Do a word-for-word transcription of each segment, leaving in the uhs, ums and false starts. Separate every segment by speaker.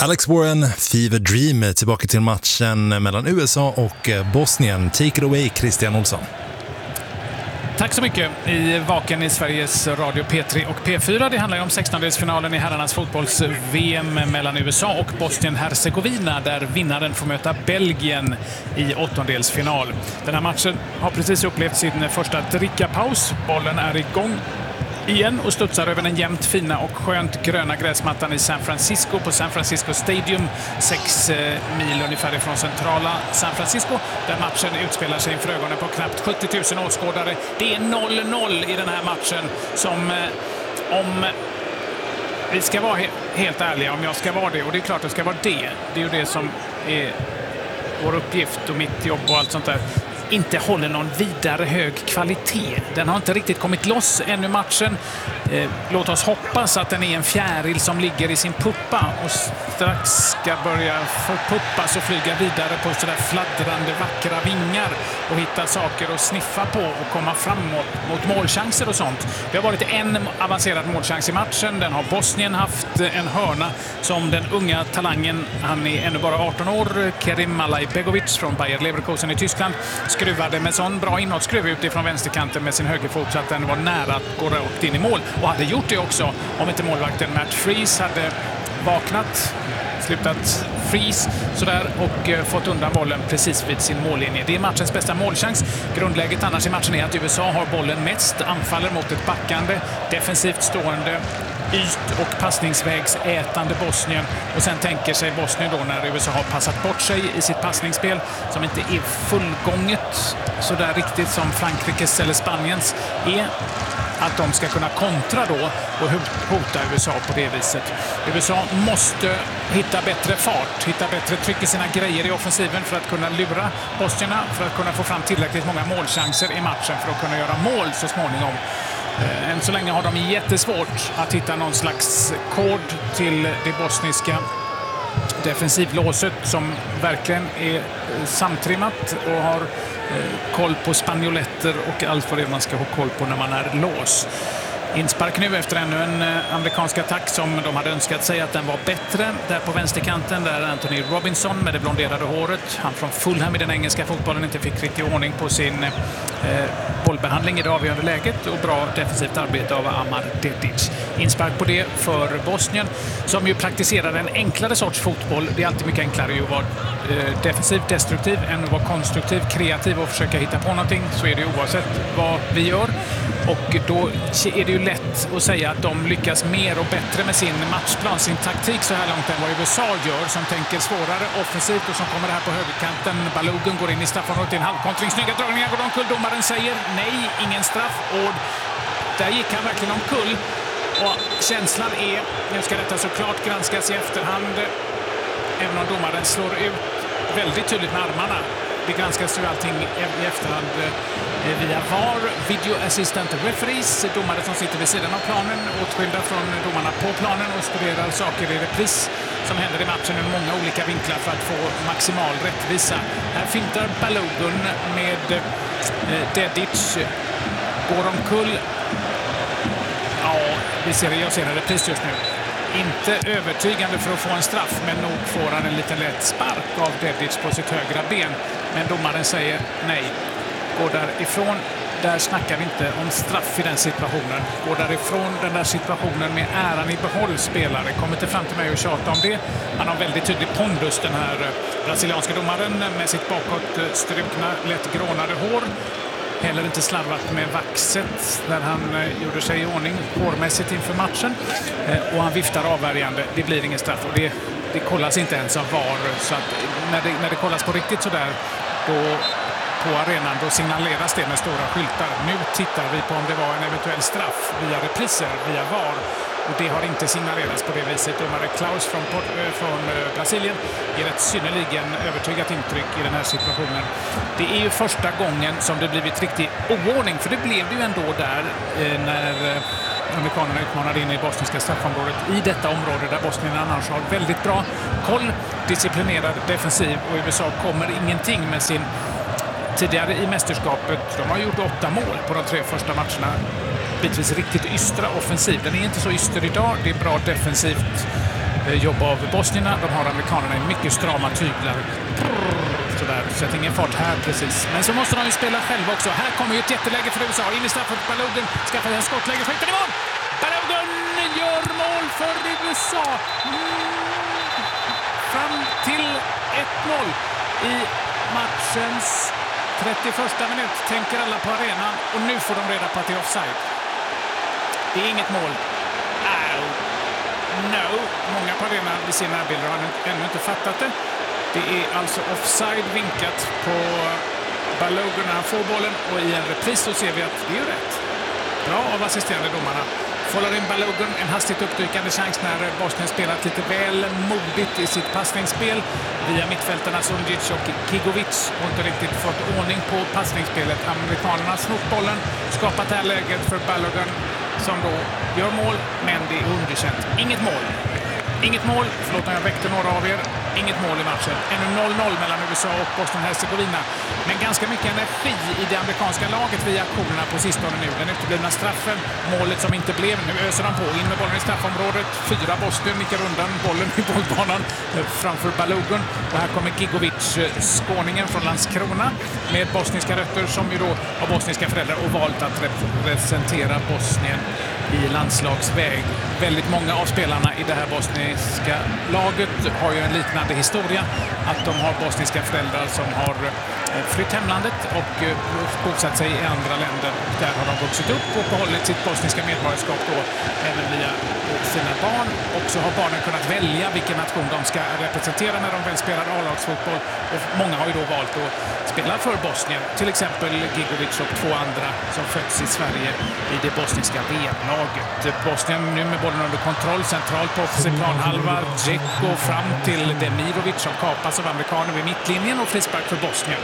Speaker 1: Alex Warren, Fever Dream, tillbaka till matchen mellan U S A och Bosnien. Take it away, Christian Olsson.
Speaker 2: Tack så mycket. I Vaken i Sveriges Radio P tre och P fyra. Det handlar ju om sextondelsfinalen i herrarnas fotbolls-V M mellan U S A och Bosnien-Hercegovina, där vinnaren får möta Belgien i åttondelsfinal. Den här matchen har precis upplevt sin första drickapaus. Bollen är igång igen och studsar över den jämnt fina och skönt gröna gräsmattan i San Francisco på San Francisco Stadium, sex mil ungefär ifrån centrala San Francisco, där matchen utspelar sig inför ögonen på knappt sjuttio tusen åskådare. Det är noll noll i den här matchen som, om vi ska vara he- helt ärliga, om jag ska vara det, och det är klart att det ska vara det, det är ju det som är vår uppgift och mitt jobb och allt sånt där, inte håller någon vidare hög kvalitet. Den har inte riktigt kommit loss ännu matchen. Eh, låt oss hoppas att den är en fjäril som ligger i sin puppa och strax ska börja förpuppas och flyga vidare på sådär fladdrande vackra vingar och hitta saker att sniffa på och komma framåt mot målchanser och sånt. Det har varit en avancerad målchans i matchen. Den har Bosnien haft, en hörna som den unga talangen, han är ännu bara arton år, Kerim Malajbegovic från Bayer Leverkusen i Tyskland, skruvade med sån bra inåtskruv utifrån vänsterkanten med sin högerfot så att den var nära att gå rakt in i mål. Och hade gjort det också om inte målvakten Matt Freese hade vaknat, slutat freeze sådär och fått undan bollen precis vid sin mållinje. Det är matchens bästa målchans. Grundläget annars i matchen är att U S A har bollen mest, anfaller mot ett backande, defensivt stående, yt- och passningsvägsätande Bosnien, och sen tänker sig Bosnien då, när U S A har passat bort sig i sitt passningsspel som inte är fullgånget så där riktigt som Frankrikes eller Spaniens är, att de ska kunna kontra då och hota U S A på det viset. U S A måste hitta bättre fart, hitta bättre tryck i sina grejer i offensiven för att kunna lura bosnierna, för att kunna få fram tillräckligt många målchanser i matchen för att kunna göra mål så småningom. Än så länge har de jättesvårt att hitta någon slags kod till det bosniska defensivlåset som verkligen är samtrimmat och har koll på spanjoletter och allt vad det är man ska ha koll på när man är lås. Inspark nu efter ännu en amerikansk attack som de hade önskat sig att den var bättre. Där på vänsterkanten där Anthony Robinson med det blonderade håret, han från Fulham i den engelska fotbollen, inte fick riktig ordning på sin eh, bollbehandling i det avgörande läget, och bra defensivt arbete av Amar Dedic. Inspark på det för Bosnien som ju praktiserar en enklare sorts fotboll. Det är alltid mycket enklare att vara eh, defensivt destruktiv än att vara konstruktiv, kreativ och försöka hitta på någonting. Så är det oavsett vad vi gör. Och då är det ju lätt att säga att de lyckas mer och bättre med sin matchplan, sin taktik så här långt än vad U S A gör, som tänker svårare offensivt och som kommer här på högerkanten. Balogun går in i straffområdet i en halvkontring. Snygga dragningar går omkull. Domaren säger nej, ingen straff. Och där gick han verkligen omkull. Och känslan är, nu ska detta såklart granskas i efterhand, även om domaren slår ut väldigt tydligt med armarna. Det granskas ju allting i efterhand via V A R, Video Assistant Referees, domare som sitter vid sidan av planen, åtskilda från domarna på planen och studerar saker i repris som händer i matchen ur många olika vinklar för att få maximal rättvisa. Här fintar Balogun med eh, Dedic, går omkull. Ja, vi ser, jag ser en repris just nu. Inte övertygande för att få en straff, men nog får han en liten lätt spark av Dedic på sitt högra ben. Men domaren säger nej. Går därifrån, där snackar vi inte om straff i den situationen. Går därifrån den där situationen med äran i behåll spelare. Kommer inte fram till mig och tjata om det. Han har väldigt tydlig pondus, den här brasilianska domaren, med sitt bakåt strukna, lätt grånade hår. Heller inte slarvat med vaxet där han eh, gjorde sig i ordning hårmässigt inför matchen. Eh, och han viftar avvärjande. Det blir ingen straff och det, det kollas inte ens av V A R. Så att när det, när det kollas på riktigt så där, då på arenan, då signaleras det med stora skyltar. Nu tittar vi på om det var en eventuell straff via repriser, via V A R. Och det har inte signalerats på det viset. Domare Klaus från, från Brasilien ger ett synnerligen övertygat intryck i den här situationen. Det är ju första gången som det blivit riktig oordning, för det blev det ju ändå där eh, när eh, amerikanerna utmanade in i bosniska straffområdet, i detta område där Bosnien annars har väldigt bra koll, disciplinerad defensiv, och U S A kommer ingenting med sin tidigare i mästerskapet. De har gjort åtta mål på de tre första matcherna. Bitvis riktigt ystra offensiv. Den är inte så yster idag. Det är bra defensivt jobb av bosnierna. De har amerikanerna i mycket strama tyglar. Sådär, så att ingen fart här precis. Men så måste de ju spela själva också. Här kommer ju ett jätteläge för U S A. In i straffet, Balogun skaffar en skottläge, skjuter i mål! Balogun gör mål för U S A. Mm. Fram till ett noll i matchens trettioförsta minut tänker alla på arenan och nu får de reda på att det är offside. Det är inget mål. Ow. No. Många på arenan vid sina närbilder har ännu inte fattat det. Det är alltså offside vinkat på Balogun när han får bollen och i en repris så ser vi att det är rätt. Bra av assisterande domarna. Fållar in Balogun, en hastigt uppdykande chans när Bosnien spelat lite väl modigt i sitt passningsspel via mittfältarna Sundic och Gigovic och inte riktigt fått ordning på passningsspelet. Amerikanerna snott bollen, skapat det här läget för Balogun som då gör mål, men det är underkänt. Inget mål. Inget mål, förlåt när jag väckte några av er. Inget mål i matchen. Ännu noll noll mellan U S A och Bosnien-Hercegovina. Men ganska mycket energi i det amerikanska laget via aktionerna på sistone nu. Den uteblivna straffen, målet som inte blev. Nu öser de på, in med bollen i straffområdet. Fyra Bosnien nickar undan bollen i bollbanan framför Balogun. Och här kommer Gigovic, skåningen från Landskrona, med bosniska rötter som ju då har bosniska föräldrar och valt att representera Bosnien i landslagsväg. Väldigt många av spelarna i det här bosniska laget har ju en liknande historia. Att de har bosniska föräldrar som har flytt hemlandet och bosatt sig i andra länder. Där har de vuxit upp och behållit sitt bosniska medborgarskap då även via sina barn. Och så har barnen kunnat välja vilken nation de ska representera när de väl spelar A-lagsfotboll. Och många har ju då valt att spela för Bosnien. Till exempel Gigovic och två andra som fötts i Sverige i det bosniska V M-laget. Bosnien nu med bollen under kontroll centralt på offensiv planhalva. Dzeko fram till Demirovic som kapas av amerikaner vid mittlinjen och frispark för Bosnien.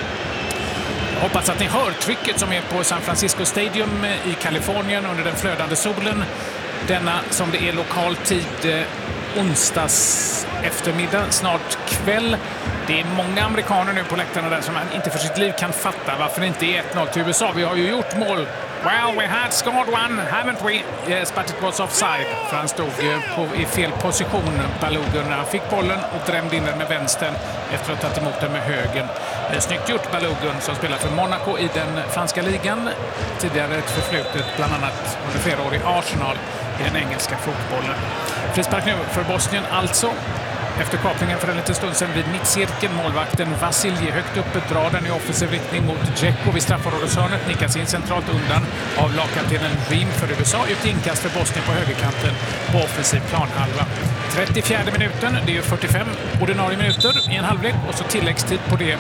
Speaker 2: Jag hoppas att ni hör trycket som är på San Francisco Stadium i Kalifornien under den flödande solen. Denna som det är lokal tid eh, onsdags eftermiddag, snart kväll. Det är många amerikaner nu på läktarna där som inte för sitt liv kan fatta varför det inte är ett noll till U S A. Vi har ju gjort mål. Well, we had scored one, haven't we? Yes, but it was offside. För han stod på, i fel position, Balogun, när han fick bollen och drämde in den med vänstern efter att ha tagit emot den med högen. Snyggt gjort Balogun som spelar för Monaco i den franska ligan. Tidigare ett förflutet bland annat under flera år i Arsenal i den engelska fotbollen. Frispark nu för Bosnien alltså. Efter kapningen för en liten stund sedan vid mittcirkeln, målvakten Vasilje högt uppe drar den i offensiv riktning mot Dzeko vid straffområdeshörnet, nickas in centralt undan av lagkaptenen Ream för U S A. Ut inkast för Bosnien på högerkanten på offensiv planhalva. trettiofjärde minuten, det är ju fyrtiofem ordinarie minuter i en halvlek och så tilläggstid på det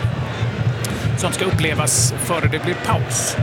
Speaker 2: som ska upplevas före det blir paus.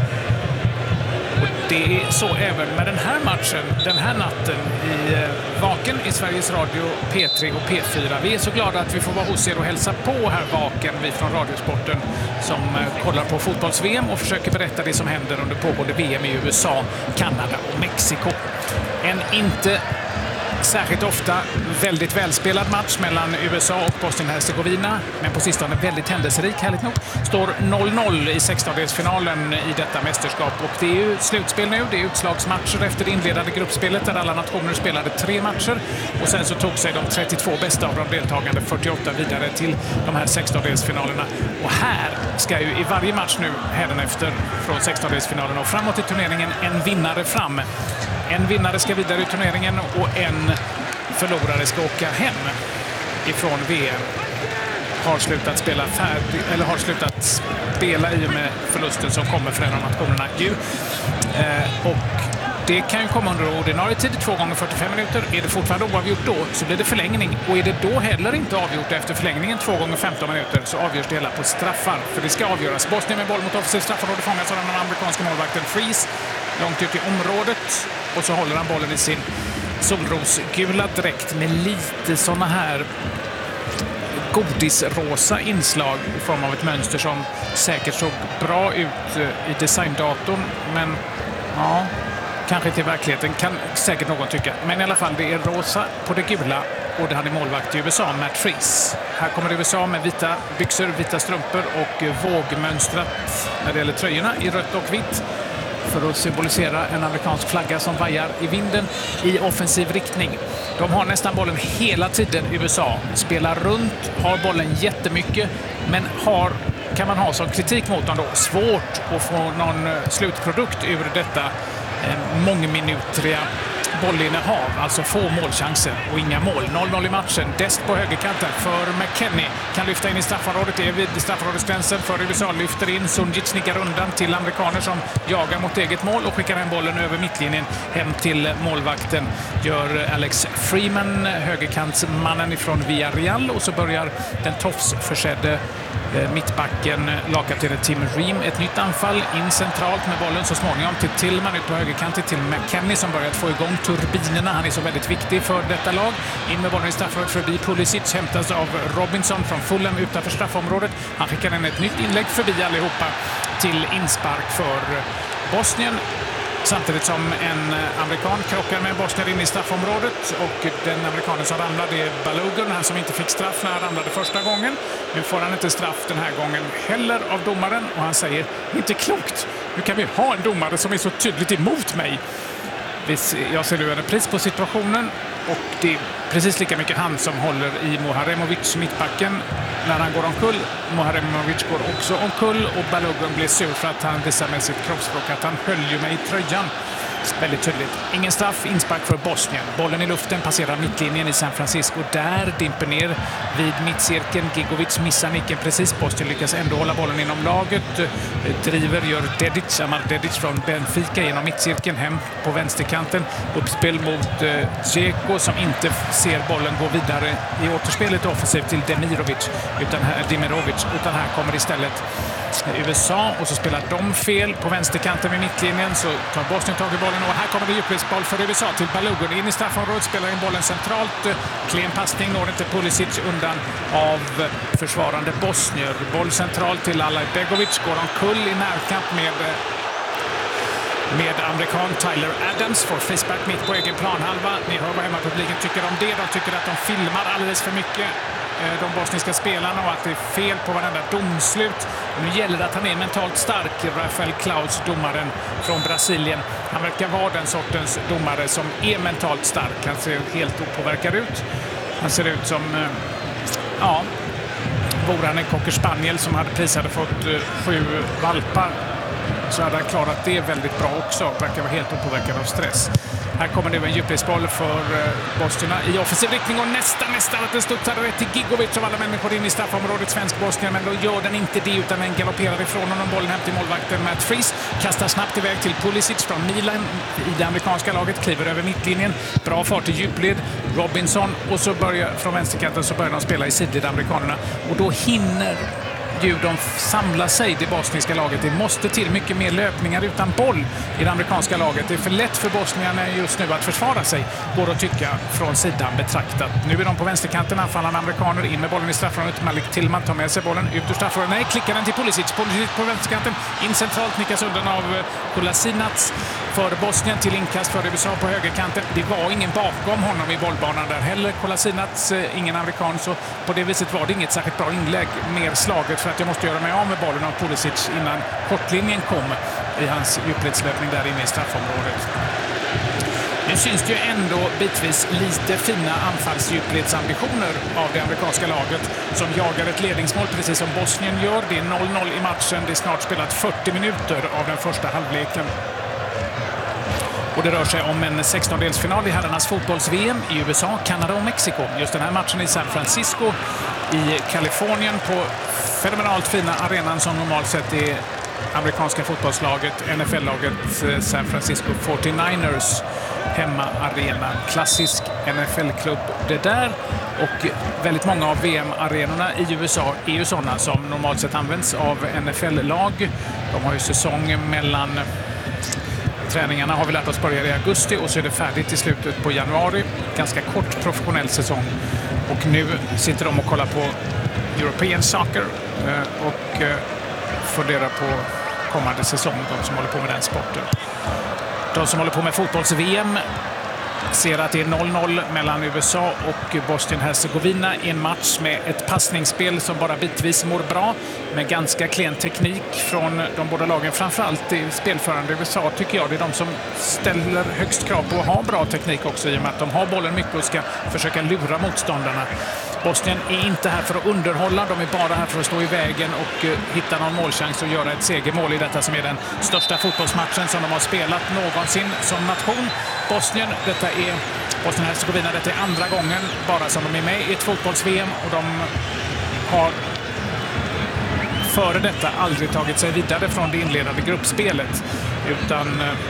Speaker 2: Och det är så även med den här matchen, den här natten i Vaken i Sveriges Radio P tre och P fyra. Vi är så glada att vi får vara hos er och hälsa på här Vaken, vi från Radiosporten som kollar på fotbolls-V M och försöker berätta det som händer under pågående V M i U S A, Kanada och Mexiko. En inte särskilt ofta väldigt välspelad match mellan U S A och Bosnien-Hercegovina, men på sistone väldigt händelserik, härligt nog. Står noll noll i sextondelsfinalen i detta mästerskap och det är ju slutspel nu, det är utslagsmatcher efter det inledande gruppspelet där alla nationer spelade tre matcher och sen så tog sig de trettiotvå bästa av de deltagande fyrtioåtta vidare till de här sextondelsfinalerna. Och här ska ju i varje match nu hädanefter från sextondelsfinalen och framåt i turneringen en vinnare fram. En vinnare ska vidare i turneringen och en förlorare ska åka hem ifrån V M. Har slutat spela färdig, eller har slutat spela i och med förlusten som kommer för en av nationerna. Eh, och det kan ju komma under ordinarie tid, två gånger fyrtiofem minuter. Är det fortfarande oavgjort då så blir det förlängning. Och är det då heller inte avgjort efter förlängningen två gånger femton minuter så avgörs det hela på straffar. För det ska avgöras. Bosnien med boll mot offensiv straffområde fångas av den amerikanska målvakten Freeze. Långt ut i området. Och så håller han bollen i sin solrosgula dräkt med lite såna här godisrosa inslag i form av ett mönster som säkert såg bra ut i designdatorn. Men ja, kanske inte i verkligheten, kan säkert någon tycka. Men i alla fall, det är rosa på det gula och det hade målvakt i U S A, Matt Freeze. Här kommer U S A med vita byxor, vita strumpor och vågmönstrat när det gäller tröjorna i rött och vitt. för att symbolisera en amerikansk flagga som vajar i vinden i offensiv riktning. De har nästan bollen hela tiden, U S A. Spelar runt, har bollen jättemycket, men har, kan man ha som kritik mot dem då, svårt att få någon slutprodukt ur detta eh, mångminutriga bollinnehav, alltså få målchanser och inga mål. noll noll i matchen. Dest på högerkanten för McKennie. Kan lyfta in i straffområdet. Det är vid straffområdesgränsen för U S A. Lyfter in. Sunjic nickar undan till amerikaner som jagar mot eget mål och skickar hem bollen över mittlinjen hem till målvakten. Gör Alex Freeman, högerkantsmannen ifrån Villarreal, och så börjar den tofsförsedde mittbacken, lagkaptenen Tim Ream, ett nytt anfall in centralt med bollen så småningom till Tillman ut på högerkanten till McKennie som börjat få igång turbinerna. Han är så väldigt viktig för detta lag. In med bollen i straffområdet förbi Pulisic, hämtas av Robinson från Fulham utanför straffområdet. Han skickar in ett nytt inlägg förbi allihopa till inspark för Bosnien. Samtidigt som en amerikan krockar med en bosnier in i straffområdet, och den amerikanen som ramlade är Balogun, han som inte fick straff när han ramlade första gången. Nu får han inte straff den här gången heller av domaren, och han säger, inte klokt, nu kan vi ha en domare som är så tydligt emot mig. Jag ser nu en repris på situationen, och det är precis lika mycket han som håller i Muharemovic, mittbacken, när han går omkull. Muharemovic går också omkull, och Balogun blir sur för att han visar med sitt kroppsspråk att han höll ju mig i tröjan. Väldigt tydligt. Ingen straff, inspark för Bosnien. Bollen i luften passerar mittlinjen i San Francisco. Där dimper ner vid mittcirkeln. Gigovic missar nicken precis. Bosnien lyckas ändå hålla bollen inom laget. Driver, gör Dedic, Amar Dedic från Benfica genom mittcirkeln hem på vänsterkanten. Uppspel mot eh, Dzeko som inte ser bollen gå vidare i återspelet offensivt till Demirovic, utan här, Demirovic, utan här kommer istället U S A, och så spelar de fel på vänsterkanten vid mittlinjen, så tar Bosnien tag i bollen, och här kommer det djupledsboll för U S A till Balogun. In i straffområdet, spelar in bollen centralt. Klen passning, når inte Pulisic undan av försvarande bosnier. Boll centralt till Alaj Begovic, går omkull i närkamp med med amerikan Tyler Adams, får frispark mitt på egen planhalva. Ni hör vad hemmapubliken tycker om det. De tycker att de filmar alldeles för mycket, de bosniska spelarna, och att det är fel på varenda domslut. Nu gäller det att han är mentalt stark, Rafael Klaus, domaren från Brasilien. Han verkar vara den sortens domare som är mentalt stark. Han ser helt opåverkad ut. Han ser ut som, ja, vore han en cocker spaniel som hade precis hade fått sju valpar, så hade han klarat det väldigt bra också. Verkar vara helt opåverkad av stress. Här kommer nu en djupledsboll för bosnierna i offensiv riktning, och nästan, nästan att den studsar rätt till Gigovic av alla människor in i straffområdet, svensk Bosnien, men då gör den inte det, utan den galopperar ifrån honom. Bollen hem till målvakten Matt Freese, kastar snabbt iväg till Pulisic från Milan i det amerikanska laget, kliver över mittlinjen, bra fart i djupled, Robinson, och så börjar från vänsterkanten så börjar de spela i sidled, amerikanerna, och då hinner de samlar sig, det bosniska laget. Det måste till mycket mer löpningar utan boll i det amerikanska laget. Det är för lätt för bosnierna just nu att försvara sig, går att tycka från sidan betraktat. Nu är de på vänsterkanten, anfallande amerikaner, in med bollen i straffområdet. Malik Tillman tar med sig bollen ut ur straffområdet. Nej, klickar den till Pulisic. Pulisic på vänsterkanten, in centralt, nickas undan av Kolasinac för Bosnien till inkast för U S A på högerkanten. Det var ingen bakom honom i bollbanan där heller. Kolasinac, ingen amerikan, så på det viset var det inget särskilt bra inlägg. Mer slaget för att jag måste göra mig av med bollen av Pulisic innan kortlinjen kom i hans djupledslöpning där inne i straffområdet. Nu syns det ju ändå bitvis lite fina anfallsdjupledsambitioner av det amerikanska laget som jagar ett ledningsmål precis som Bosnien gör. Det är noll noll i matchen. Det är snart spelat fyrtio minuter av den första halvleken. Och det rör sig om en sextondelsfinal i herrarnas fotbolls-V M i U S A, Kanada och Mexiko. Just den här matchen i San Francisco i Kalifornien på fenomenalt fina arenan som normalt sett är amerikanska fotbollslaget, N F L-laget San Francisco fyrtionioers hemmaarena. Klassisk N F L-klubb det där, och väldigt många av V M-arenorna i U S A är ju sådana som normalt sett används av N F L-lag. De har ju säsong mellan träningarna, har vi lärt oss, börjar i augusti och så är det färdigt i slutet på januari. Ganska kort professionell säsong. Och nu sitter de och kollar på European Soccer och funderar på kommande säsong, de som håller på med den sporten. De som håller på med fotbolls-V M ser att det är noll noll mellan U S A och Bosnien-Hercegovina i en match med ett passningsspel som bara bitvis mår bra, med ganska klen teknik från de båda lagen. Framförallt i spelförande U S A tycker jag det är de som ställer högst krav på att ha bra teknik också, i och med att de har bollen mycket och ska försöka lura motståndarna. Bosnien är inte här för att underhålla, de är bara här för att stå i vägen och uh, hitta någon målchans och göra ett segermål i detta som är den största fotbollsmatchen som de har spelat någonsin som nation. Bosnien, detta är Bosnien-Hercegovina, detta är andra gången bara som de är med i ett fotbolls-V M, och de har före detta aldrig tagit sig vidare från det inledande gruppspelet, utan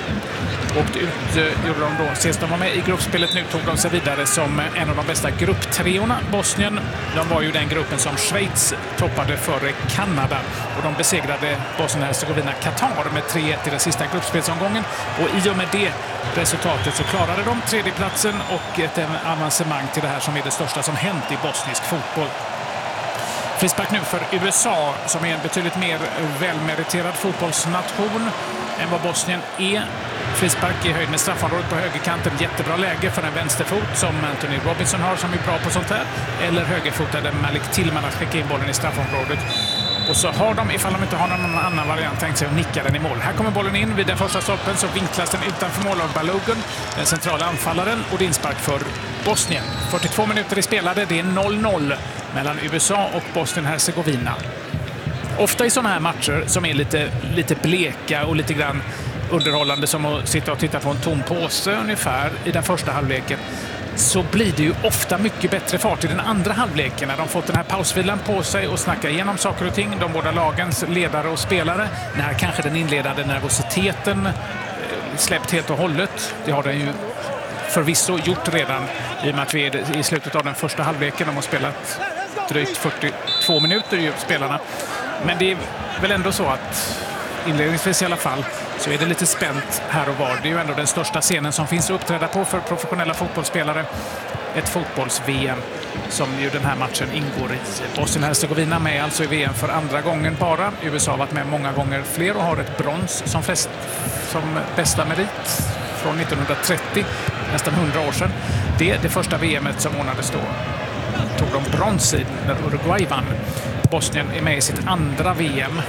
Speaker 2: uh, åkt ut uh, gjorde de då. Sist de var med i gruppspelet nu tog de sig vidare som en av de bästa grupptreorna. Bosnien, de var ju den gruppen som Schweiz toppade före Kanada, och de besegrade Bosnien-Hercegovina Qatar med tre ett i den sista gruppspelsomgången, och i och med det resultatet så klarade de tredjeplatsen och ett avancemang till det här som är det största som hänt i bosnisk fotboll. Frispark nu för U S A, som är en betydligt mer välmeriterad fotbollsnation än vad Bosnien är. Frispark i höjd med straffområdet på högerkanten. Jättebra läge för en vänsterfot som Anthony Robinson har, som är bra på sånt här. Eller högerfotade Malik Tillman att skicka in bollen i straffområdet. Och så har de, ifall de inte har någon annan variant, tänkt sig att nicka den i mål. Här kommer bollen in vid den första stolpen, så vinklas den utanför mål av Balogun, den centrala anfallaren, och det är inspark för Bosnien. fyrtiotvå minuter är spelade, det är noll noll mellan U S A och Bosnien-Hercegovina. Ofta i sådana här matcher som är lite, lite bleka och lite grann underhållande, som att sitta och titta på en tom påse ungefär i den första halvleken, så blir det ju ofta mycket bättre fart i den andra halvleken när de fått den här pausvilan på sig och snacka igenom saker och ting, de båda lagens ledare och spelare, när kanske den inledande nervositeten släppt helt och hållet. Det har den ju förvisso gjort redan, i och med att vi är i slutet av den första halvleken. De har spelat drygt fyrtiotvå minuter ju, spelarna. Men det är väl ändå så att inledningsvis i alla fall så är det lite spänt här och var. Det är ju ändå den största scenen som finns att uppträda på för professionella fotbollsspelare. Ett fotbolls-V M som ju den här matchen ingår i. Bosnien-Hercegovina med alltså i V M för andra gången bara. U S A har varit med många gånger fler och har ett brons som, flest, som bästa merit från nittonhundratrettio, nästan hundra år sedan. Det är det första V M:et som ordnades då. Tog de brons i när Uruguay vann. Bosnien är med i sitt andra V M.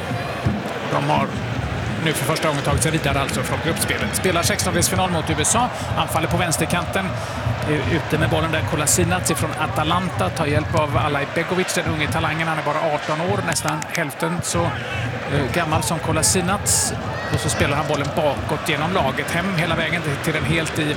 Speaker 2: De har nu för första gången tagit sig vidare alltså från gruppspelet. Spelar sextondelsfinal mot U S A. Anfaller på vänsterkanten. Ute med bollen där Kolasinac från Atalanta. Tar hjälp av Alaj Begovic, den unge talangen. Han är bara arton år, nästan hälften så eh, gammal som Kolasinac. Och så spelar han bollen bakåt genom laget. Hem hela vägen till den helt i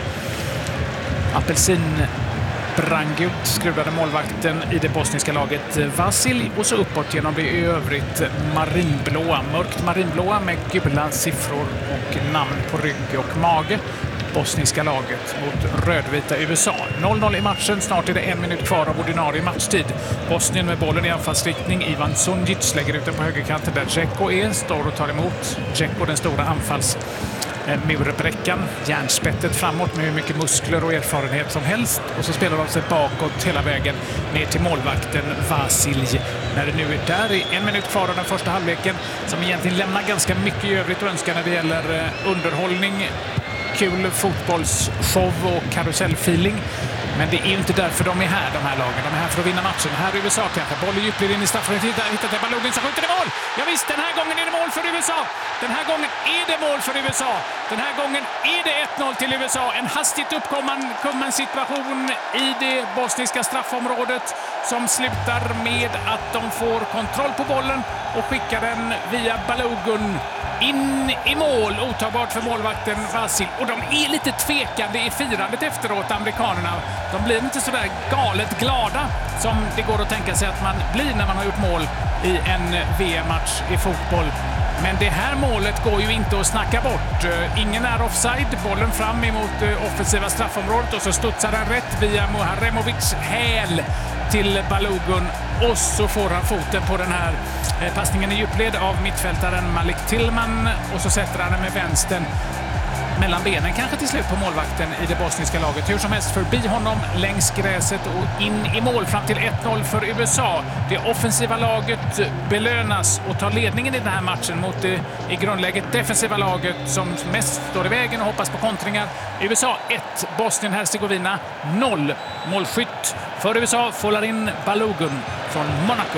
Speaker 2: apelsin Brangud, skruvade målvakten i det bosniska laget Vasil, och så uppåt genom det i övrigt marinblåa, mörkt marinblåa med gula siffror och namn på rygg och mage. Bosniska laget mot rödvita U S A. noll noll i matchen, snart är det en minut kvar av ordinarie matchtid. Bosnien med bollen i anfallsriktning. Ivan Sunjic lägger ut den på högerkanten där Dzeko är, står och tar emot. Dzeko, den stora anfalls murbräckan, järnspettet framåt med hur mycket muskler och erfarenhet som helst, och så spelar de sig bakåt hela vägen ner till målvakten Vasilj. När det nu är där i en minut kvar av den första halvleken, som egentligen lämnar ganska mycket i övrigt att önska när det gäller underhållning, kul fotbollsshow och karusellfeeling. Men det är ju inte därför de är här, de här lagen. De är här för att vinna matchen. Här är U S A kanske. Bollen djupled in i straffområdet. Hittar till Balogun som skjuter i mål. Ja visst, den här gången är det mål för U S A. Den här gången är det mål för U S A. Den här gången är det ett noll till U S A. En hastigt uppkommen situation i det bosniska straffområdet som slutar med att de får kontroll på bollen och skickar den via Balogun in i mål, otagbart för målvakten Vasil. Och de är lite tvekande i firandet efteråt, amerikanerna. De blir inte så där galet glada som det går att tänka sig att man blir när man har gjort mål i en V M-match i fotboll. Men det här målet går ju inte att snacka bort. Ingen är offside, bollen fram emot offensiva straffområdet och så studsar den rätt via Muharemovics häl till Balogun, och så får han foten på den här passningen i djupled av mittfältaren Malik Tillman, och så sätter han den med vänstern mellan benen kanske till slut på målvakten i det bosniska laget. Hur som helst förbi honom längs gräset och in i mål fram till ett noll för U S A. Det offensiva laget belönas och tar ledningen i den här matchen mot det i grundläget defensiva laget som mest står i vägen och hoppas på kontringar. U S A ett, Bosnien-Hercegovina noll. Målskytt för U S A, Folarin Balogun från Monaco.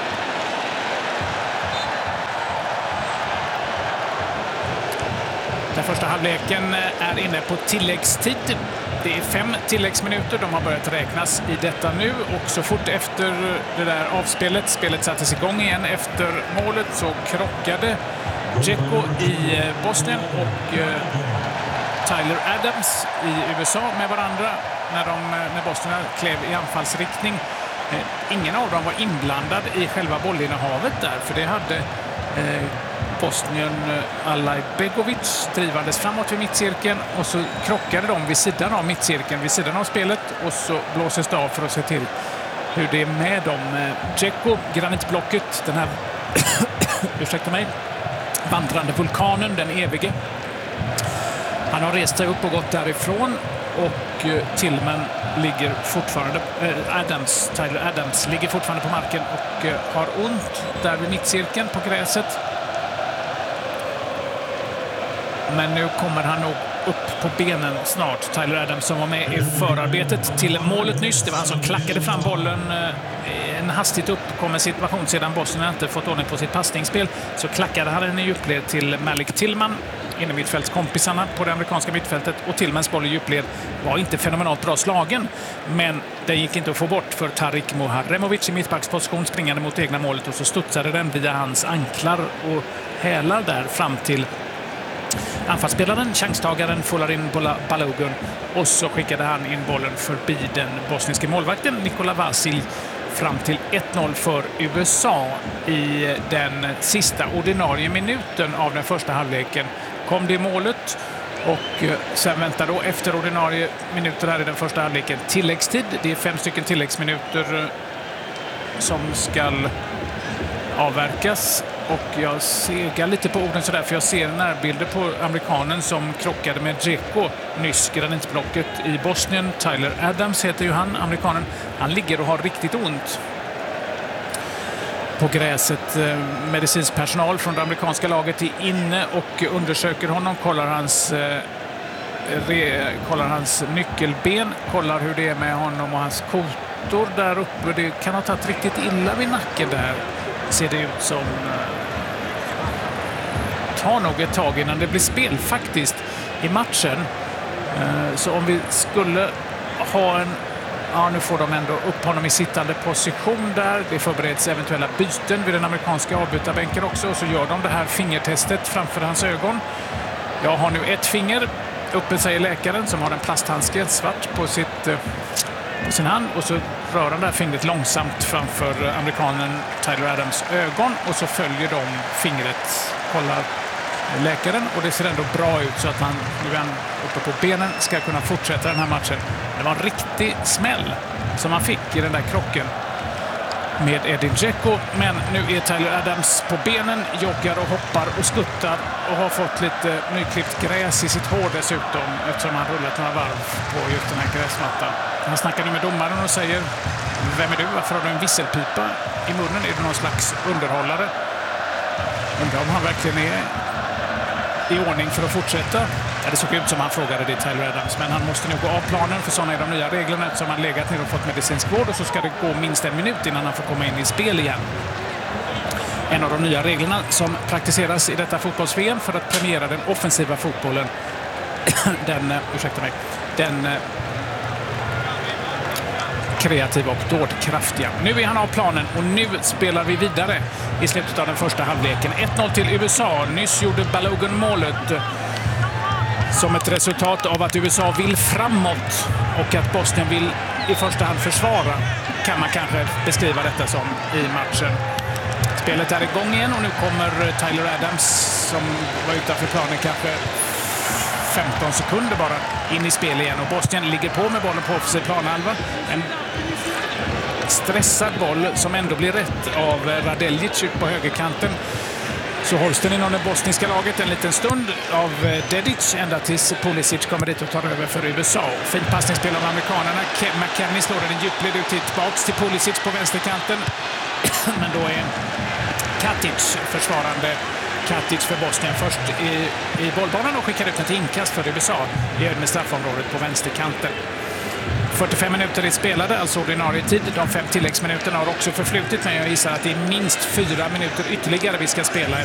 Speaker 2: Den första halvleken är inne på tilläggstid. Det är fem tilläggsminuter. De har börjat räknas i detta nu. Och så fort efter det där avspelet, spelet sattes igång igen efter målet, så krockade Dzeko i Bosnien och Tyler Adams i U S A med varandra när, de, när Bosnien klev i anfallsriktning. Ingen av dem var inblandad i själva bollinnehavet där, för det hade eh, Bosnien Alaj Begovic drivandes framåt vid mittcirkeln och så krockade de vid sidan av mittcirkeln, vid sidan av spelet, och så blåses det av för att se till hur det är med dem. Dzeko, granitblocket, den här ursäkta mig, vandrande vulkanen, den evige. Han har rest sig upp och gått därifrån och Tillman ligger fortfarande, äh, Adams, Tyler Adams ligger fortfarande på marken och äh, har ont där vid mittcirkeln på gräset. Men nu kommer han nog upp på benen snart. Tyler Adams som var med i förarbetet till målet nyss. Det var han som klackade fram bollen. En hastigt uppkommen situation sedan Bosnien inte fått ordning på sitt passningsspel. Så klackade han den i djupled till Malik Tillman, inne mittfältskompisarna på det amerikanska mittfältet. Och Tillmans boll i djupled var inte fenomenalt bra slagen. Men den gick inte att få bort för Tarik Muharemovic i mittbacksposition, springande mot egna målet. Och så studsade den via hans anklar och hälar där fram till anfallsspelaren, chanstagaren Folarin Balogun, och så skickade han in bollen förbi den bosniske målvakten Nikola Vasil fram till ett noll för U S A. I den sista ordinarie minuten av den första halvleken kom det målet, och sen väntar då efter ordinarie minuter här i den första halvleken tilläggstid. Det är fem stycken tilläggsminuter som ska avverkas. Och jag segar lite på orden sådär, för jag ser närbilder på amerikanen som krockade med Dzeko nyss, granitblocket i Bosnien. Tyler Adams heter ju han, amerikanen. Han ligger och har riktigt ont på gräset. Medicinsk personal från det amerikanska laget är inne och undersöker honom, kollar hans, re, kollar hans nyckelben, kollar hur det är med honom och hans kotor där uppe. Det kan ha tagit riktigt illa vid nacken där, ser det ut som. Tar nog ett tag innan det blir spel faktiskt i matchen. Så om vi skulle ha en... Ja, nu får de ändå upp honom i sittande position där. Det förbereds eventuella byten vid den amerikanska avbytarbänken också. Och så gör de det här fingertestet framför hans ögon. Jag har nu ett finger uppe, säger läkaren, som har en plasthandske svart på, sitt, på sin hand. Och så rör han det här fingret långsamt framför amerikanen Tyler Adams ögon. Och så följer de fingret, kollar läkaren, och det ser ändå bra ut så att man nu är uppe på benen, ska kunna fortsätta den här matchen. Det var en riktig smäll som man fick i den där krocken med Edin Dzeko, men nu är Tyler Adams på benen, joggar och hoppar och skuttar och har fått lite nyklippt gräs i sitt hår dessutom, eftersom han rullat några varv på just den här gräsmattan. Han snackar nu med domaren och säger: vem är du? Varför har du en visselpipa i munnen? Är du någon slags underhållare? Undrar om han verkligen är i ordning för att fortsätta. Ja, det såg ut som han frågade det, Tyler Adams, men han måste nog gå av planen, för sådana är de nya reglerna, eftersom han legat ner och fått medicinsk vård, och så ska det gå minst en minut innan han får komma in i spel igen. En av de nya reglerna som praktiseras i detta fotbolls-V M för att premiera den offensiva fotbollen. den, ursäkta mig, den kreativa och dådkraftiga. Nu är han av planen och nu spelar vi vidare i slutet av den första halvleken. ett noll till U S A. Nyss gjorde Balogun målet som ett resultat av att U S A vill framåt och att Bosnien vill i första hand försvara, kan man kanske beskriva detta som i matchen. Spelet är igång igen och nu kommer Tyler Adams, som var utanför planen kanske femton sekunder bara, in i spel igen, och Bosnien ligger på med bollen på offensiv planhalva. En stressad boll som ändå blir rätt av Radeljic ut på högerkanten. Så hålls den inom det bosniska laget en liten stund av Dedic ända tills Pulisic kommer dit och tar över för U S A. Fint passningsspel av amerikanerna. McKennie slår den djupled ut tillbaks till Pulisic på vänsterkanten. Men då är Katic försvarande. Katic för Bosnien först i, i bollbanan och skickar ut ett inkast för U S A i med straffområdet på vänsterkanten. fyrtiofem minuter är spelade, alltså ordinarie tid. De fem tilläggsminuterna har också förflutit, men jag gissar att det är minst fyra minuter ytterligare vi ska spela